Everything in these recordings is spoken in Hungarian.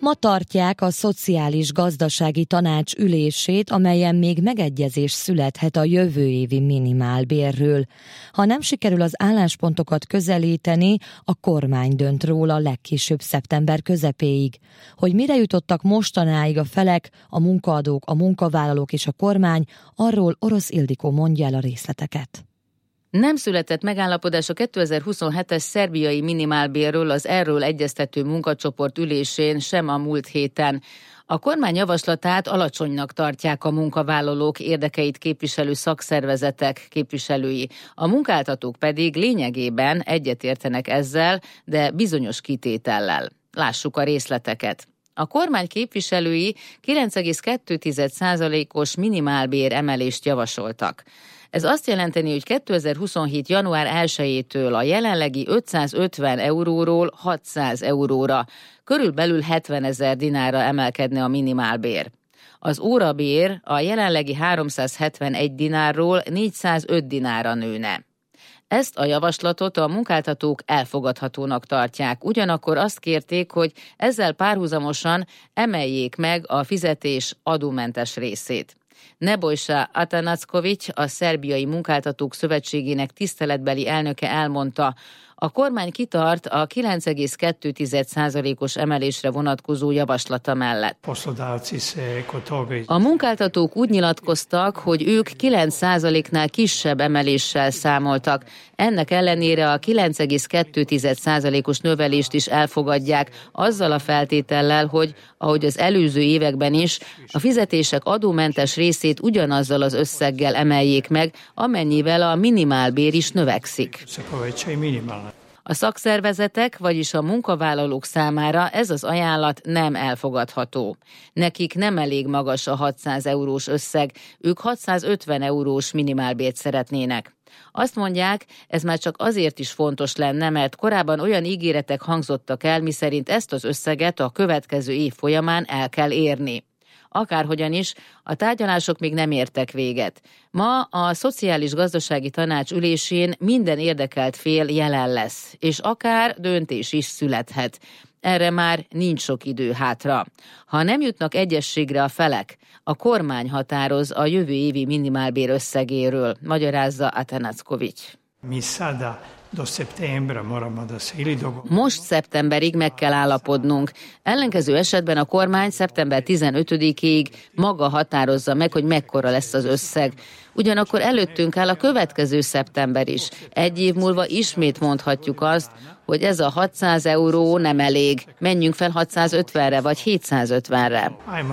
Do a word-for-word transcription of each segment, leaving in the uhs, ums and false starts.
Ma tartják a Szociális Gazdasági Tanács ülését, amelyen még megegyezés születhet a jövő évi minimálbérről. Ha nem sikerül az álláspontokat közelíteni, a kormány dönt róla legkésőbb szeptember közepéig. Hogy mire jutottak mostanáig a felek, a munkaadók, a munkavállalók és a kormány, arról Orosz Ildikó mondja el a részleteket. Nem született megállapodás a kétezer-huszonhetes szerbiai minimálbérről az erről egyeztető munkacsoport ülésén sem a múlt héten. A kormány javaslatát alacsonynak tartják a munkavállalók érdekeit képviselő szakszervezetek képviselői. A munkáltatók pedig lényegében egyetértenek ezzel, de bizonyos kitétellel. Lássuk a részleteket. A kormány képviselői kilenc egész kettő százalékos minimálbér emelést javasoltak. Ez azt jelenteni, hogy kétezer-huszonhét. január elsejétől a jelenlegi ötszázötven euróról hatszáz euróra, körülbelül hetvenezer dinárra emelkedne a minimálbér. Az órabér a jelenlegi háromszázhetvenegy dinárról négyszázöt dinárra nőne. Ezt a javaslatot a munkáltatók elfogadhatónak tartják, ugyanakkor azt kérték, hogy ezzel párhuzamosan emeljék meg a fizetés adómentes részét. Nebojsa Atanackovics, a Szerbiai Munkáltatók Szövetségének tiszteletbeli elnöke elmondta, a kormány kitart a kilenc egész kettő százalékos emelésre vonatkozó javaslata mellett. A munkáltatók úgy nyilatkoztak, hogy ők kilenc százaléknál kisebb emeléssel számoltak. Ennek ellenére a kilenc egész kettő százalékos növelést is elfogadják, azzal a feltétellel, hogy, ahogy az előző években is, a fizetések adómentes részét ugyanazzal az összeggel emeljék meg, amennyivel a minimálbér is növekszik. A szakszervezetek, vagyis a munkavállalók számára ez az ajánlat nem elfogadható. Nekik nem elég magas a hatszáz eurós összeg, ők hatszázötven eurós minimálbért szeretnének. Azt mondják, ez már csak azért is fontos lenne, mert korábban olyan ígéretek hangzottak el, miszerint ezt az összeget a következő év folyamán el kell érni. Akárhogyan is, a tárgyalások még nem értek véget. Ma a Szociális Gazdasági Tanács ülésén minden érdekelt fél jelen lesz, és akár döntés is születhet. Erre már nincs sok idő hátra. Ha nem jutnak egyességre a felek, a kormány határoz a jövő évi minimálbér összegéről, magyarázza Atanackovics. Most szeptemberig meg kell állapodnunk. Ellenkező esetben a kormány szeptember tizenötödikéig maga határozza meg, hogy mekkora lesz az összeg. Ugyanakkor előttünk áll a következő szeptember is. Egy év múlva ismét mondhatjuk azt, hogy ez a hatszáz euró nem elég. Menjünk fel hatszázötvenre vagy hétszázötvenre.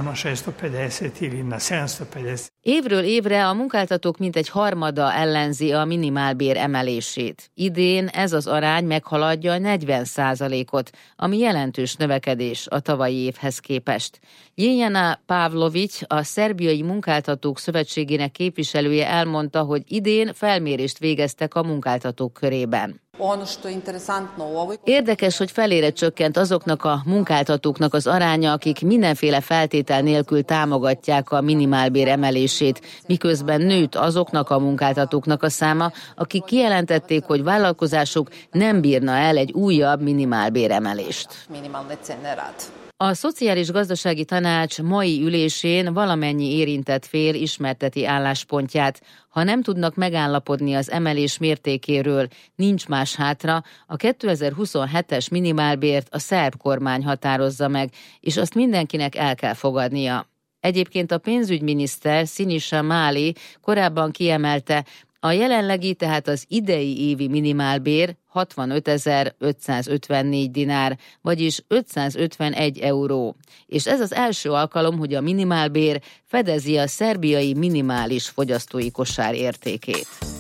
Évről évre a munkáltatók mintegy harmada ellenzi a minimálbér emelését. Idén ez az arány meghaladja a negyven százalékot, ami jelentős növekedés a tavalyi évhez képest. Ljiljana Pavlović, a Szerbiai Munkáltatók Szövetségének képviselője elmondta, hogy idén felmérést végeztek a munkáltatók körében. Érdekes, hogy felére csökkent azoknak a munkáltatóknak az aránya, akik mindenféle feltétel nélkül támogatják a minimálbér emelését, miközben nőtt azoknak a munkáltatóknak a száma, akik kijelentették, hogy vállalkozásuk nem bírna el egy újabb minimálbér emelést. A Szociális Gazdasági Tanács mai ülésén valamennyi érintett fél ismerteti álláspontját. Ha nem tudnak megállapodni az emelés mértékéről, nincs más hátra, a kétezer-huszonhetes minimálbért a szerb kormány határozza meg, és azt mindenkinek el kell fogadnia. Egyébként a pénzügyminiszter Sinisa Mali korábban kiemelte, a jelenlegi, tehát az idei évi minimálbér hatvanötezer-ötszázötvennégy dinár, vagyis ötszázötvenegy euró. És ez az első alkalom, hogy a minimálbér fedezi a szerbiai minimális fogyasztói kosár értékét.